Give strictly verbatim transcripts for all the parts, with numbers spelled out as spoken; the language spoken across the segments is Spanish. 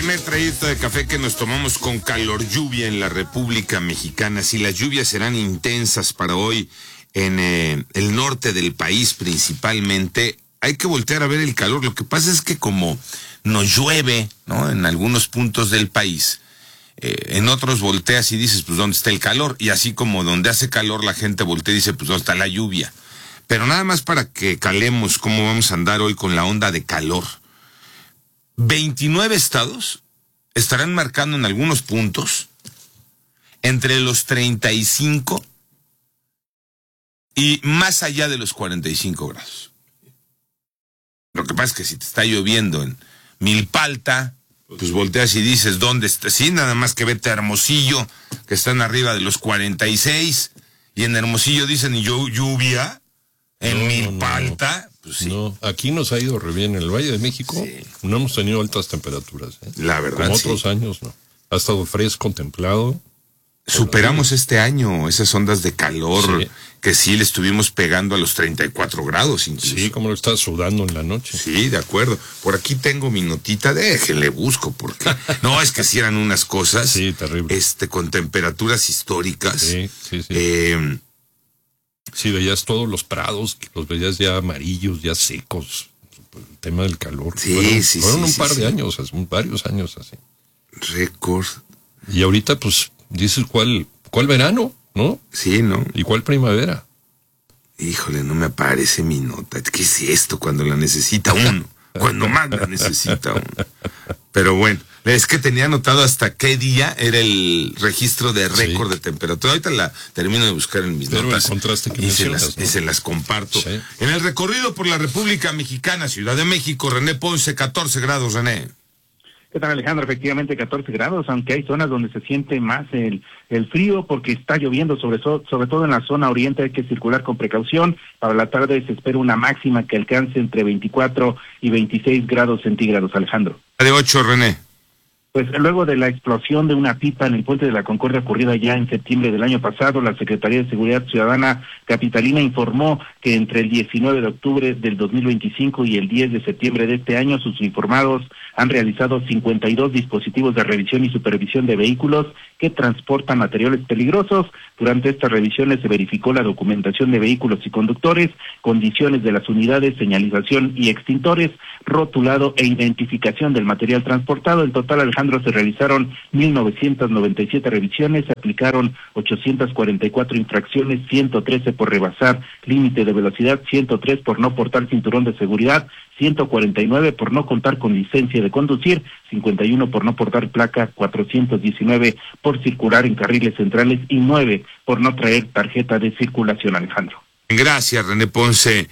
primer trayecto de café que nos tomamos con calor lluvia en la República Mexicana. Si las lluvias serán intensas para hoy en eh, el norte del país principalmente, hay que voltear a ver el calor. Lo que pasa es que como nos llueve, ¿no?, en algunos puntos del país, eh, en otros volteas y dices, pues, ¿dónde está el calor? Y así como donde hace calor la gente voltea y dice, pues, ¿dónde está la lluvia? Pero nada más para que calemos cómo vamos a andar hoy con la onda de calor. veintinueve estados estarán marcando en algunos puntos entre los treinta y cinco y más allá de los cuarenta y cinco grados. Lo que pasa es que si te está lloviendo en Milpalta, pues volteas y dices, ¿dónde está? Sí, nada más que vete a Hermosillo, que están arriba de los cuarenta y seis, y en Hermosillo dicen, ¿y lluvia? En no, Milpalta, no, no. Pues sí. No, aquí nos ha ido re bien. En el Valle de México sí. No hemos tenido altas temperaturas, ¿eh? La verdad, como sí. Otros años, no. Ha estado fresco, templado. Superamos pero... este año esas ondas de calor, sí. Que sí le estuvimos pegando a los treinta y cuatro grados incluso. Sí, como lo estás sudando en la noche. Sí, de acuerdo. Por aquí tengo mi notita, déjenle busco, porque no, es que si eran unas cosas. Sí, terrible. Este, con temperaturas históricas. Sí, sí, sí. Eh, Sí, veías todos los prados, los veías ya amarillos, ya secos, el tema del calor. Sí, fueron, sí, fueron sí. un sí, par sí. de años, varios años así. Récord. Y ahorita, pues, dices, ¿cuál, cuál verano, no? Sí, ¿no? ¿Y cuál primavera? Híjole, no me aparece mi nota. ¿Qué es esto cuando la necesita uno? Cuando más la necesita uno. Pero bueno, es que tenía anotado hasta qué día era el registro de récord sí. de temperatura. Ahorita la termino de buscar en mis Pero notas. El contraste que y, se mencionas, las, ¿no? y se las comparto. Sí. En el recorrido por la República Mexicana, Ciudad de México, René Ponce, catorce grados, René. ¿Qué tal, Alejandro? Efectivamente, catorce grados, aunque hay zonas donde se siente más el, el frío porque está lloviendo, sobre, so, sobre todo en la zona oriente. Hay que circular con precaución. Para la tarde se espera una máxima que alcance entre veinticuatro y veintiséis grados centígrados, Alejandro. De ocho, René. Pues luego de la explosión de una pipa en el Puente de la Concordia ocurrida ya en septiembre del año pasado, la Secretaría de Seguridad Ciudadana capitalina informó que entre el diecinueve de octubre del dos mil veinticinco y el diez de septiembre de este año, sus uniformados han realizado cincuenta y dos dispositivos de revisión y supervisión de vehículos que transportan materiales peligrosos. Durante estas revisiones se verificó la documentación de vehículos y conductores, condiciones de las unidades, señalización y extintores, rotulado e identificación del material transportado. En total, Alejandro, se realizaron mil novecientas noventa y siete revisiones, se aplicaron ochocientas cuarenta y cuatro infracciones, ciento trece por rebasar límite de velocidad, ciento tres por no portar cinturón de seguridad, ciento cuarenta y nueve por no contar con licencia de conducir, cincuenta y uno por no portar placa, cuatrocientos diecinueve por circular en carriles centrales y nueve por no traer tarjeta de circulación, Alejandro. Gracias, René Ponce,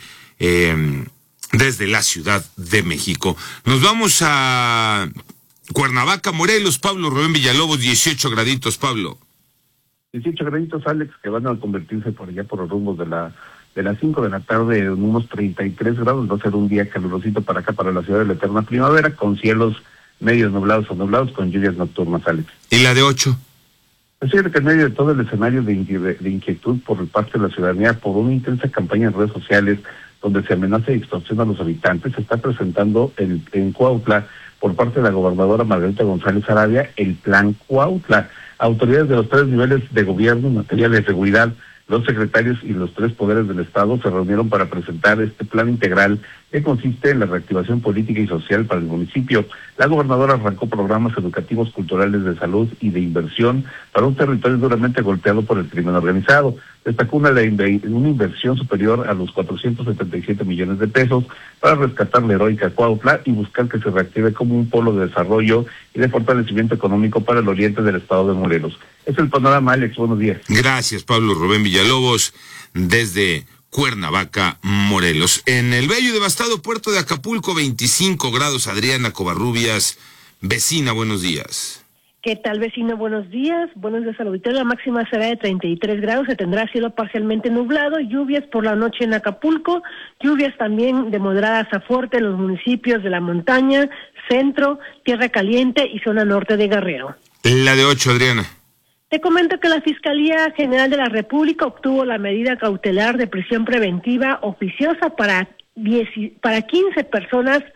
eh, desde la Ciudad de México. Nos vamos a Cuernavaca, Morelos. Pablo Rubén Villalobos, dieciocho graditos, Pablo. dieciocho graditos, Alex, que van a convertirse por allá por los rumbos de la de las cinco de la tarde en unos treinta y tres grados. Va a ser un día calurosito para acá, para la ciudad de la eterna primavera, con cielos medios nublados o nublados, con lluvias nocturnas, Alex. ¿Y la de ocho? Es cierto que en medio de todo el escenario de, inquietud, de inquietud por parte de la ciudadanía por una intensa campaña en redes sociales donde se amenaza y extorsiona a los habitantes, se está presentando el, en Cuautla, por parte de la gobernadora Margarita González Arabia, el Plan Cuautla. Autoridades de los tres niveles de gobierno en materia de seguridad, los secretarios y los tres poderes del Estado se reunieron para presentar este plan integral que consiste en la reactivación política y social para el municipio. La gobernadora arrancó programas educativos, culturales, de salud y de inversión para un territorio duramente golpeado por el crimen organizado. Destacó una, una inversión superior a los cuatrocientos setenta y siete millones de pesos para rescatar la heroica Cuautla y buscar que se reactive como un polo de desarrollo y de fortalecimiento económico para el oriente del estado de Morelos. Es el panorama, Alex. Buenos días. Gracias, Pablo Rubén Villalobos, desde Cuernavaca, Morelos. En el bello y devastado puerto de Acapulco, veinticinco grados, Adriana Covarrubias, vecina, buenos días. ¿Qué tal, vecino? Buenos días. Buenos días al auditorio. La máxima será de treinta y tres grados. Se tendrá cielo parcialmente nublado. Lluvias por la noche en Acapulco. Lluvias también de moderadas a fuerte en los municipios de La Montaña, Centro, Tierra Caliente y zona norte de Guerrero. La de ocho, Adriana. Te comento que la Fiscalía General de la República obtuvo la medida cautelar de prisión preventiva oficiosa para, diez, para quince personas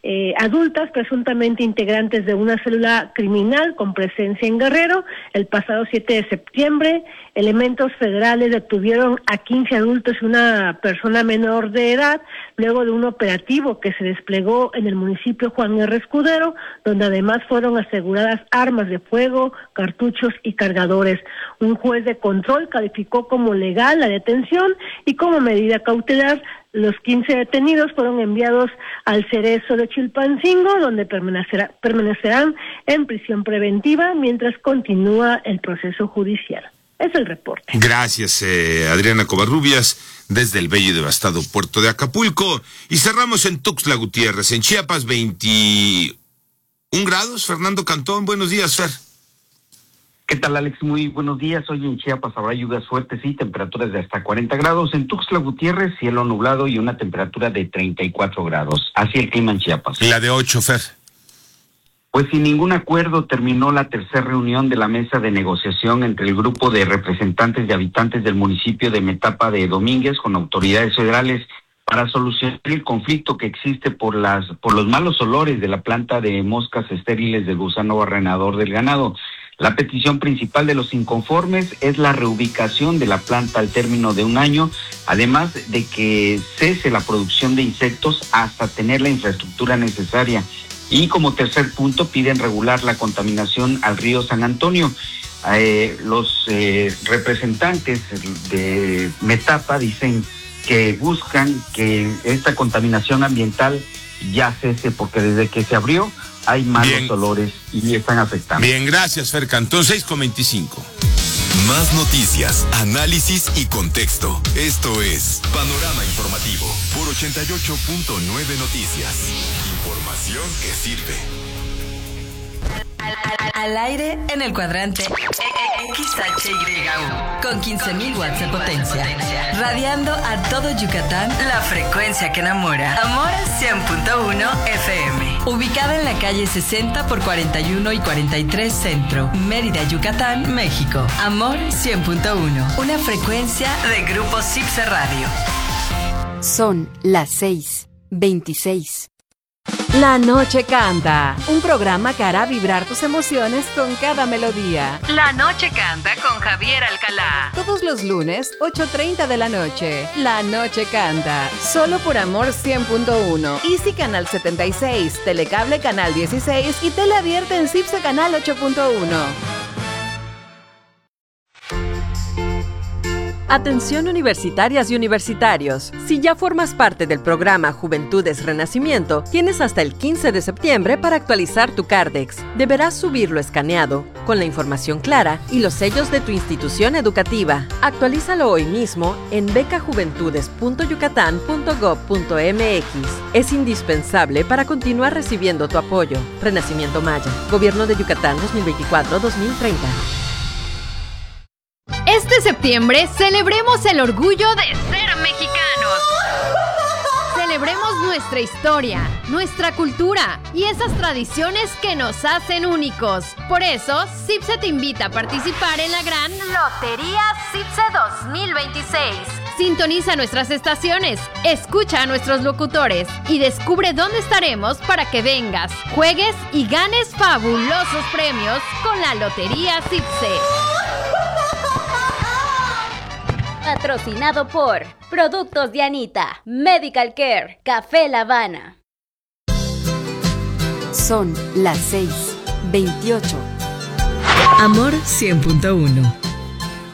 eh, adultas presuntamente integrantes de una célula criminal con presencia en Guerrero. El pasado siete de septiembre, elementos federales detuvieron a quince adultos y una persona menor de edad, luego de un operativo que se desplegó en el municipio Juan R. Escudero, donde además fueron aseguradas armas de fuego, cartuchos y cargadores. Un juez de control calificó como legal la detención y como medida cautelar los quince detenidos fueron enviados al Cerezo de Chilpancingo, donde permanecerá, permanecerán en prisión preventiva mientras continúa el proceso judicial. Es el reporte. Gracias, eh, Adriana Covarrubias, desde el bello y devastado puerto de Acapulco. Y cerramos en Tuxtla Gutiérrez, en Chiapas, veintiún grados. Fernando Cantón, buenos días, Fer. ¿Qué tal, Alex? Muy buenos días. Hoy en Chiapas habrá lluvias fuertes y temperaturas de hasta cuarenta grados. En Tuxtla Gutiérrez, cielo nublado y una temperatura de treinta y cuatro grados. Así el clima en Chiapas. La de ocho, Fer. Pues sin ningún acuerdo terminó la tercera reunión de la mesa de negociación entre el grupo de representantes de habitantes del municipio de Metapa de Domínguez con autoridades federales para solucionar el conflicto que existe por las por los malos olores de la planta de moscas estériles del gusano barrenador del ganado. La petición principal de los inconformes es la reubicación de la planta al término de un año, además de que cese la producción de insectos hasta tener la infraestructura necesaria. Y como tercer punto piden regular la contaminación al río San Antonio. Eh, los eh, representantes de Metapa dicen que buscan que esta contaminación ambiental ya cese porque desde que se abrió hay malos Bien. olores y están afectando. Bien, gracias, Fer Cantón, seis con veinticinco. Más noticias, análisis y contexto. Esto es Panorama Informativo por ochenta y ocho punto nueve Noticias. Información que sirve. Al, al, al aire en el cuadrante X H Y U con quince mil watts de potencia, radiando a todo Yucatán la frecuencia que enamora. Amor cien punto uno F M, ubicada en la calle sesenta por cuarenta y uno y cuarenta y tres Centro, Mérida, Yucatán, México. Amor cien punto uno, una frecuencia de Grupo Cipse Radio. Son las seis veintiséis. La Noche Canta, un programa que hará vibrar tus emociones con cada melodía. La Noche Canta con Javier Alcalá. Todos los lunes, ocho treinta de la noche. La Noche Canta, solo por Amor cien punto uno. Easy Canal setenta y seis, Telecable Canal dieciséis y Tele Abierta en Cipse Canal ocho punto uno. Atención universitarias y universitarios. Si ya formas parte del programa Juventudes Renacimiento, tienes hasta el quince de septiembre para actualizar tu Cardex. Deberás subirlo escaneado, con la información clara y los sellos de tu institución educativa. Actualízalo hoy mismo en beca juventudes punto yucatán punto gob punto m x. Es indispensable para continuar recibiendo tu apoyo. Renacimiento Maya. Gobierno de Yucatán dos mil veinticuatro a dos mil treinta. Este septiembre celebremos el orgullo de ser mexicanos. Celebremos nuestra historia, nuestra cultura y esas tradiciones que nos hacen únicos. Por eso, Cipse te invita a participar en la gran Lotería Cipse dos mil veintiséis. Sintoniza nuestras estaciones, escucha a nuestros locutores y descubre dónde estaremos para que vengas, juegues y ganes fabulosos premios con la Lotería Cipse. Patrocinado por Productos Dianita, Medical Care, Café La Habana. Son las seis veintiocho. Amor cien punto uno.